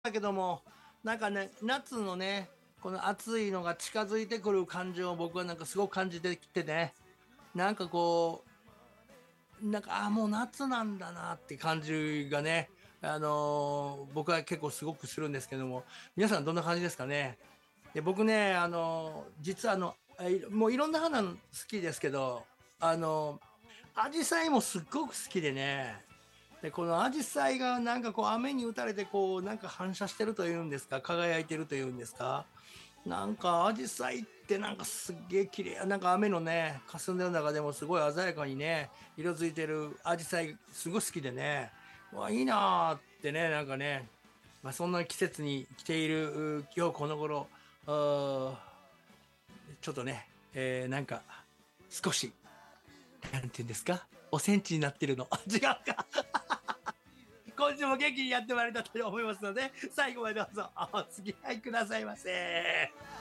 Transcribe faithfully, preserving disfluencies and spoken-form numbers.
だけども、なんかね、夏のね、この暑いのが近づいてくる感じを僕はなんかすごく感じてきてね、なんかこう、なんか、ああ、もう夏なんだなって感じがね、あのー僕は結構すごくするんですけども、皆さんどんな感じですかね。で、僕ね、あのー実はあの、えいもういろんな花好きですけど、あのーアジサイもすっごく好きでね、で、このアジサイがなんかこう雨に打たれてこうなんか反射してるというんですか、輝いてるというんですか。なんかアジサイってなんかすっげえ綺麗、なんか雨のね、霞んでる中でもすごい鮮やかにね、色づいてるアジサイすごい好きでね、うわ、いいなーってね、なんかね、まあそんな季節に来ているう今日この頃、うーちょっとね、えーなんか少し、なんていうんですか、おセンチになってるの。違うか。今週も元気にやってまいりたいと思いますので、最後までどうぞお付き合いくださいませ。